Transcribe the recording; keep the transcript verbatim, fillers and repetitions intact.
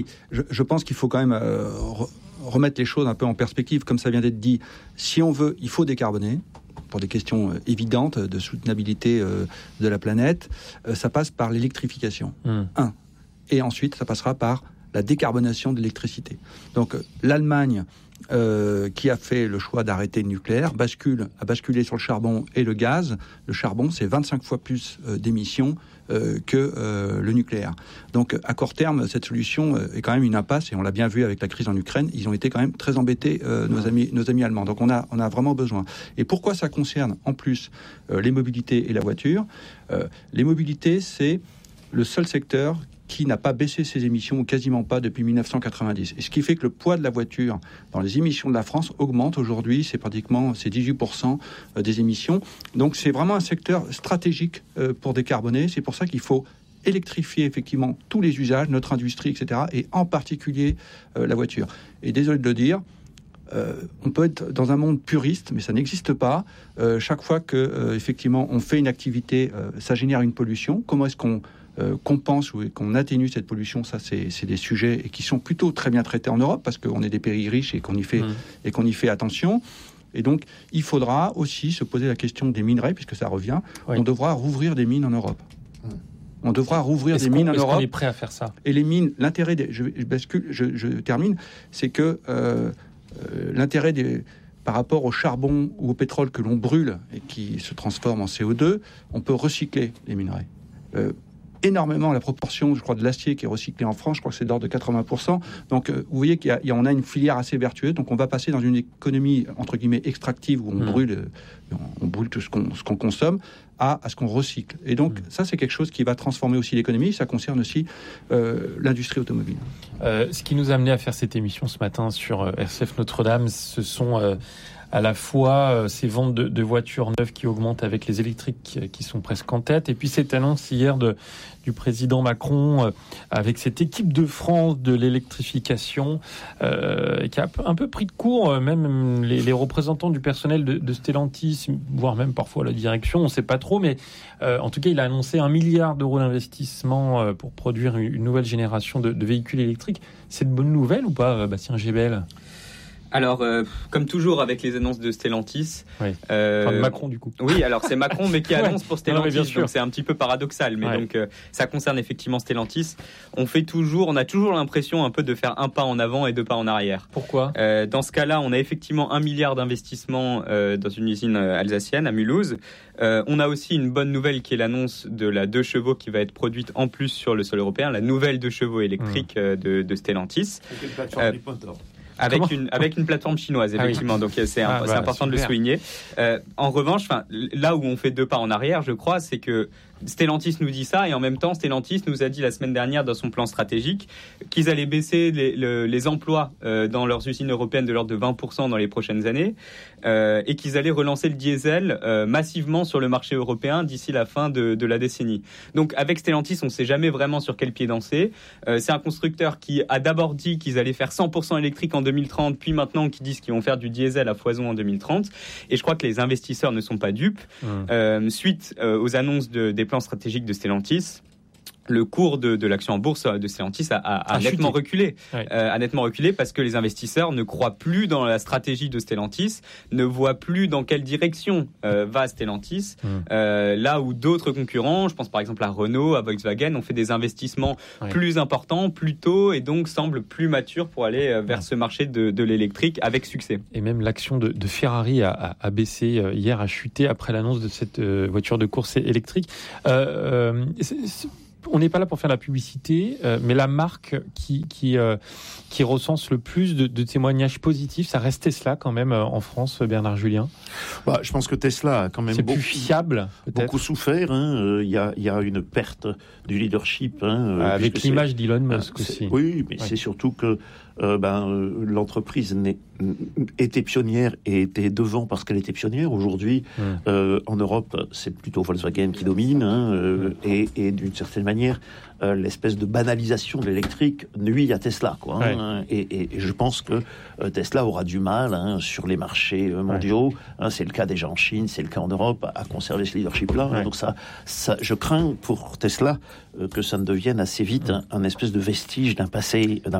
je, je pense qu'il faut quand même euh, remettre les choses un peu en perspective, comme ça vient d'être dit. Si on veut, il faut décarboner. Pour des questions évidentes de soutenabilité euh, de la planète, euh, ça passe par l'électrification. Mmh. Un. Et ensuite, ça passera par la décarbonation de l'électricité. Donc, euh, l'Allemagne, euh, qui a fait le choix d'arrêter le nucléaire, bascule, a basculé sur le charbon et le gaz. Le charbon, c'est vingt-cinq fois plus euh, d'émissions euh, que euh, le nucléaire. Donc, à court terme, cette solution euh, est quand même une impasse, et on l'a bien vu avec la crise en Ukraine. Ils ont été quand même très embêtés, euh, nos amis, nos amis allemands. Donc, on a, on a vraiment besoin. Et pourquoi ça concerne, en plus, euh, les mobilités et la voiture ? euh, Les mobilités, c'est le seul secteur qui n'a pas baissé ses émissions, ou quasiment pas, depuis dix-neuf cent quatre-vingt-dix. Et ce qui fait que le poids de la voiture dans les émissions de la France augmente aujourd'hui. C'est pratiquement c'est dix-huit pour cent des émissions. Donc c'est vraiment un secteur stratégique pour décarboner. C'est pour ça qu'il faut électrifier effectivement tous les usages, notre industrie, et cetera, et en particulier euh, la voiture. Et désolé de le dire, euh, on peut être dans un monde puriste, mais ça n'existe pas. Euh, chaque fois que euh, effectivement on fait une activité, euh, ça génère une pollution. Comment est-ce qu'on Euh, qu'on pense ou qu'on atténue cette pollution, ça c'est, c'est des sujets qui sont plutôt très bien traités en Europe parce qu'on est des pays riches et qu'on y fait, mmh. et qu'on y fait attention. Et donc il faudra aussi se poser la question des minerais, puisque ça revient. Oui. On devra rouvrir des mines en Europe. Mmh. On devra rouvrir est-ce des mines en est-ce Europe. Est-ce qu'on est prêt à faire ça ? Et les mines, l'intérêt des, je, je bascule, je, je termine, c'est que euh, euh, l'intérêt des par rapport au charbon ou au pétrole que l'on brûle et qui se transforme en C O deux, on peut recycler les minerais. Euh, énormément la proportion, je crois, de l'acier qui est recyclé en France. Je crois que c'est d'ordre de quatre-vingts pour cent. Donc, euh, vous voyez qu'il y a, il y a, on a une filière assez vertueuse. Donc, on va passer dans une économie, entre guillemets, extractive, où on, mmh. brûle, euh, on, on brûle tout ce qu'on, ce qu'on consomme, à, à ce qu'on recycle. Et donc, mmh. ça, c'est quelque chose qui va transformer aussi l'économie. Ça concerne aussi euh, l'industrie automobile. Euh, ce qui nous a amené à faire cette émission ce matin sur euh, R C F Notre-Dame, ce sont... Euh, à la fois euh, ces ventes de, de voitures neuves qui augmentent avec les électriques qui, qui sont presque en tête, et puis cette annonce hier de, du président Macron euh, avec cette équipe de France de l'électrification euh, qui a un peu pris de court, euh, même les, les représentants du personnel de, de Stellantis, voire même parfois la direction, on ne sait pas trop, mais euh, en tout cas il a annoncé un milliard d'euros d'investissement euh, pour produire une, une nouvelle génération de, de véhicules électriques. C'est de bonnes nouvelles ou pas, Bastien Gébel ? Alors, euh, comme toujours avec les annonces de Stellantis... Oui. Euh, enfin, de Macron, du coup. Oui, alors c'est Macron, mais qui annonce ouais. pour Stellantis, non, donc c'est un petit peu paradoxal. Mais ouais. donc, euh, ça concerne effectivement Stellantis. On fait toujours, on a toujours l'impression un peu de faire un pas en avant et deux pas en arrière. Pourquoi ? euh, Dans ce cas-là, on a effectivement un milliard d'investissements euh, dans une usine alsacienne, à Mulhouse. Euh, on a aussi une bonne nouvelle qui est l'annonce de la deux chevaux qui va être produite en plus sur le sol européen, la nouvelle deux chevaux électrique mmh. euh, de, de Stellantis. C'est une plateforme euh, Avec Comment une, avec une plateforme chinoise, effectivement. Ah oui. Donc, c'est, un, ah, c'est bah, important super. de le souligner. Euh, en revanche, là où on fait deux pas en arrière, je crois, c'est que Stellantis nous dit ça, et en même temps, Stellantis nous a dit la semaine dernière dans son plan stratégique qu'ils allaient baisser les, les, les emplois euh, dans leurs usines européennes de l'ordre de vingt pour cent dans les prochaines années, euh, et qu'ils allaient relancer le diesel euh, massivement sur le marché européen d'ici la fin de, de la décennie. Donc, avec Stellantis, on ne sait jamais vraiment sur quel pied danser. Euh, c'est un constructeur qui a d'abord dit qu'ils allaient faire cent pour cent électrique en deux mille trente, puis maintenant qui disent qu'ils vont faire du diesel à foison en deux mille trente. Et je crois que les investisseurs ne sont pas dupes. Mmh. Euh, suite euh, aux annonces de, des plans stratégiques de Stellantis, le cours de, de l'action en bourse de Stellantis a, a, a nettement chuté. reculé, oui. euh, a nettement reculé parce que les investisseurs ne croient plus dans la stratégie de Stellantis, ne voient plus dans quelle direction euh, va Stellantis. Mmh. Euh, là où d'autres concurrents, je pense par exemple à Renault, à Volkswagen, ont fait des investissements oui. plus importants, plus tôt, et donc semblent plus matures pour aller euh, vers ce marché de, de l'électrique avec succès. Et même l'action de, de Ferrari a, a, a baissé euh, hier, a chuté après l'annonce de cette euh, voiture de course électrique. Euh, euh, c'est, c'est... On n'est pas là pour faire la publicité, euh, mais la marque qui qui euh, qui recense le plus de, de témoignages positifs, ça reste Tesla quand même euh, en France, Bernard Julien. Bah, je pense que Tesla a quand même c'est beaucoup, plus fiable, peut-être. beaucoup souffert. Il hein. euh, y a il y a une perte du leadership. Hein, euh, Avec l'image d'Elon Musk euh, aussi. Oui, mais ouais. c'est surtout que euh, ben euh, l'entreprise n'est était pionnière et était devant parce qu'elle était pionnière. Aujourd'hui, mmh. euh, en Europe, c'est plutôt Volkswagen qui domine, hein, euh, mmh. et, et d'une certaine manière, euh, l'espèce de banalisation de l'électrique nuit à Tesla, quoi. Ouais. Hein, et, et, et je pense que euh, Tesla aura du mal hein, sur les marchés euh, mondiaux. Ouais. Hein, c'est le cas déjà en Chine, c'est le cas en Europe, à, à conserver ce leadership-là. Ouais. Hein, donc ça, ça, je crains pour Tesla euh, que ça ne devienne assez vite un, un espèce de vestige d'un passé, d'un